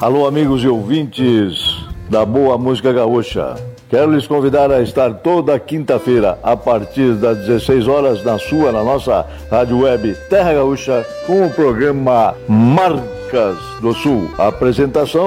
Alô, amigos e ouvintes da Boa Música Gaúcha. Quero lhes convidar a estar toda quinta-feira, a partir das 16 horas, na nossa rádio web Terra Gaúcha, com o programa Marcas do Sul. A apresentação